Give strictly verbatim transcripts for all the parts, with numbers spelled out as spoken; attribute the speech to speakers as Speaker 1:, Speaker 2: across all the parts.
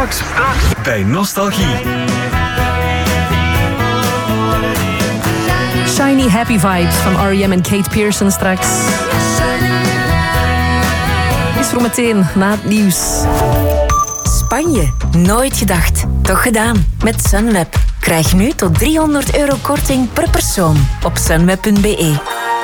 Speaker 1: Straks, straks bij Nostalgie.
Speaker 2: Shiny Happy Vibes van R E M en Kate Pearson straks. Is voor meteen na het nieuws.
Speaker 3: Spanje, nooit gedacht. Toch gedaan. Met Sunweb. Krijg nu tot driehonderd euro korting per persoon op sunweb punt b e.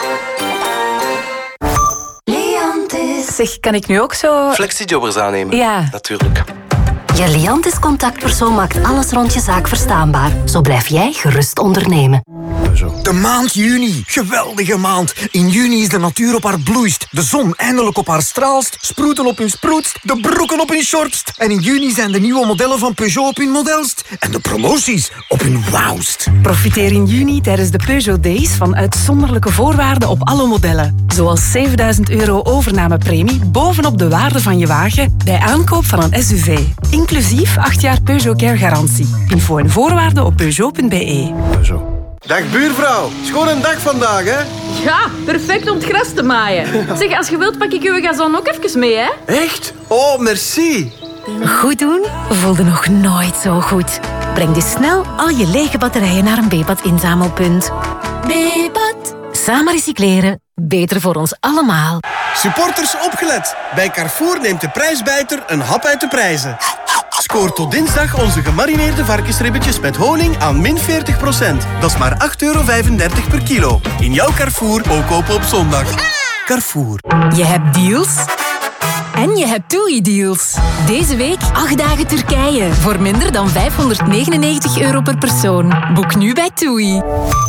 Speaker 2: Zeg, kan ik nu ook zo...
Speaker 4: Flexijobbers aannemen.
Speaker 2: Ja.
Speaker 4: Natuurlijk.
Speaker 5: Je Liantis contactpersoon maakt alles rond je zaak verstaanbaar. Zo blijf jij gerust ondernemen.
Speaker 6: De maand juni. Geweldige maand. In juni is de natuur op haar bloeist. De zon eindelijk op haar straalst. Sproeten op hun sproetst. De broeken op hun shortst. En in juni zijn de nieuwe modellen van Peugeot op hun modelst. En de promoties op hun wauwst.
Speaker 7: Profiteer in juni tijdens de Peugeot Days van uitzonderlijke voorwaarden op alle modellen. Zoals zevenduizend euro overnamepremie bovenop de waarde van je wagen bij aankoop van een S U V. Inclusief acht jaar Peugeot Care garantie. Info en voorwaarden op peugeot punt b e.
Speaker 6: Peugeot.
Speaker 8: Dag buurvrouw, schoon een dag vandaag, hè?
Speaker 9: Ja, perfect om het gras te maaien. Zeg, als je wilt pak ik uw gazon ook even mee, hè?
Speaker 8: Echt? Oh, merci.
Speaker 3: Goed doen voelde nog nooit zo goed. Breng dus snel al je lege batterijen naar een B-pad inzamelpunt. B-pad. Samen recycleren. Beter voor ons allemaal.
Speaker 8: Supporters opgelet. Bij Carrefour neemt de prijsbijter een hap uit de prijzen. Scoor tot dinsdag onze gemarineerde varkensribbetjes met honing aan min veertig procent. Dat is maar acht euro vijfendertig per kilo. In jouw Carrefour ook kopen op zondag. Carrefour.
Speaker 3: Je hebt deals en je hebt TUI-deals. Deze week acht dagen Turkije voor minder dan vijfhonderdnegenennegentig euro per persoon. Boek nu bij TUI.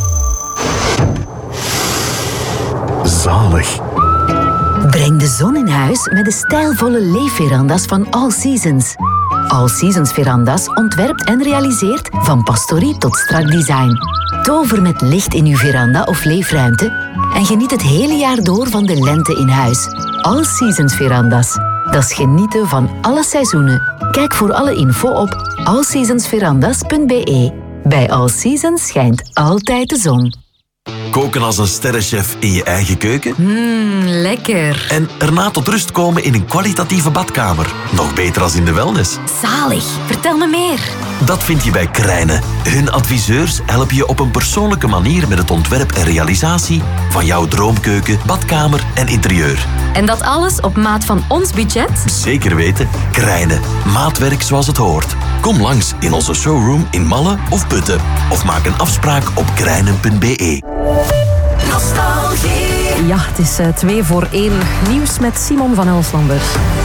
Speaker 1: Zalig.
Speaker 3: Breng de zon in huis met de stijlvolle leefveranda's van All Seasons. All Seasons veranda's ontwerpt en realiseert van pastorie tot strak design. Tover met licht in uw veranda of leefruimte en geniet het hele jaar door van de lente in huis. All Seasons veranda's. Dat is genieten van alle seizoenen. Kijk voor alle info op all seasons verandas punt b e. Bij All Seasons schijnt altijd de zon.
Speaker 10: Koken als een sterrenchef in je eigen keuken?
Speaker 3: Mmm, lekker.
Speaker 10: En erna tot rust komen in een kwalitatieve badkamer. Nog beter als in de wellness.
Speaker 3: Zalig. Vertel me meer.
Speaker 10: Dat vind je bij Krijnen. Hun adviseurs helpen je op een persoonlijke manier met het ontwerp en realisatie van jouw droomkeuken, badkamer en interieur.
Speaker 3: En dat alles op maat van ons budget?
Speaker 10: Zeker weten. Krijnen. Maatwerk zoals het hoort. Kom langs in onze showroom in Malle of Putten. Of maak een afspraak op krijnen punt b e.
Speaker 2: Nostalgie. Ja, het is uh, twee voor één. Nieuws met Simon van Elslander.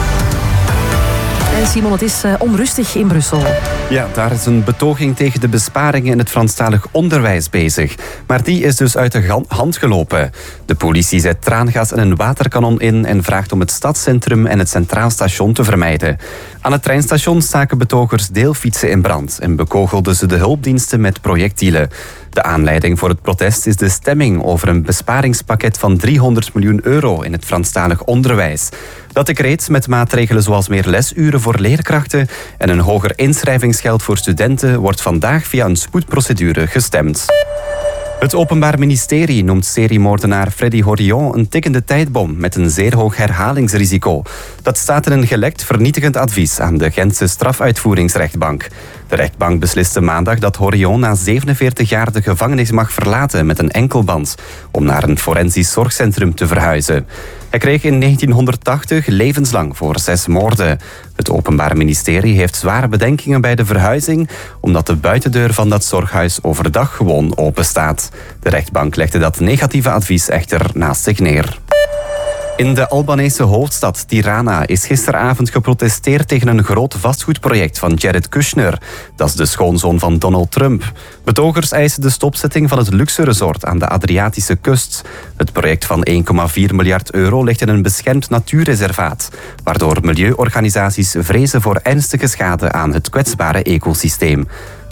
Speaker 2: En Simon, het is uh, onrustig in Brussel.
Speaker 11: Ja, daar is een betoging tegen de besparingen in het Franstalig onderwijs bezig. Maar die is dus uit de hand gelopen. De politie zet traangas en een waterkanon in en vraagt om het stadscentrum en het Centraal Station te vermijden. Aan het treinstation staken betogers deelfietsen in brand en bekogelden ze de hulpdiensten met projectielen. De aanleiding voor het protest is de stemming over een besparingspakket van driehonderd miljoen euro in het Franstalig onderwijs. Dat decreet met maatregelen zoals meer lesuren voor leerkrachten en een hoger inschrijvingsgeld voor studenten wordt vandaag via een spoedprocedure gestemd. Het Openbaar Ministerie noemt seriemoordenaar Freddy Horion een tikkende tijdbom met een zeer hoog herhalingsrisico. Dat staat in een gelekt vernietigend advies aan de Gentse strafuitvoeringsrechtbank. De rechtbank besliste maandag dat Horion na zevenenveertig jaar de gevangenis mag verlaten met een enkelband om naar een forensisch zorgcentrum te verhuizen. Hij kreeg in negentienhonderdtachtig levenslang voor zes moorden. Het Openbaar Ministerie heeft zware bedenkingen bij de verhuizing, omdat de buitendeur van dat zorghuis overdag gewoon open staat. De rechtbank legde dat negatieve advies echter naast zich neer. In de Albanese hoofdstad Tirana is gisteravond geprotesteerd tegen een groot vastgoedproject van Jared Kushner. Dat is de schoonzoon van Donald Trump. Betogers eisen de stopzetting van het luxe resort aan de Adriatische kust. Het project van één komma vier miljard euro ligt in een beschermd natuurreservaat, waardoor milieuorganisaties vrezen voor ernstige schade aan het kwetsbare ecosysteem.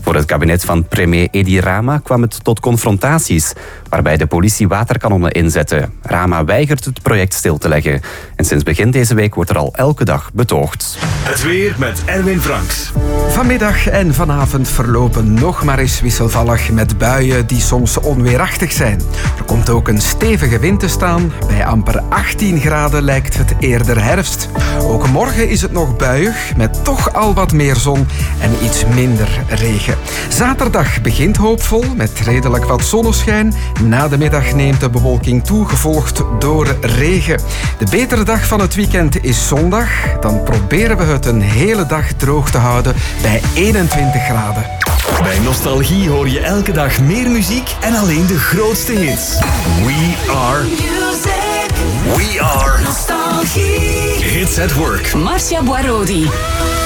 Speaker 11: Voor het kabinet van premier Edi Rama kwam het tot confrontaties, waarbij de politie waterkanonnen inzette. Rama weigert het project stil te leggen. En sinds begin deze week wordt er al elke dag betoogd.
Speaker 1: Het weer met Erwin Franks.
Speaker 4: Vanmiddag en vanavond verlopen nog maar eens wisselvallig met buien die soms onweerachtig zijn. Er komt ook een stevige wind te staan. Bij amper achttien graden lijkt het eerder herfst. Ook morgen is het nog buiig, met toch al wat meer zon en iets minder regen. Zaterdag begint hoopvol met redelijk wat zonneschijn. Na de middag neemt de bewolking toe, gevolgd door regen. De betere dag van het weekend is zondag. Dan proberen we het een hele dag droog te houden bij eenentwintig graden.
Speaker 1: Bij Nostalgie hoor je elke dag meer muziek en alleen de grootste hits. We are... We are... Nostalgie. Hits at Work.
Speaker 12: Marcia Boirodi.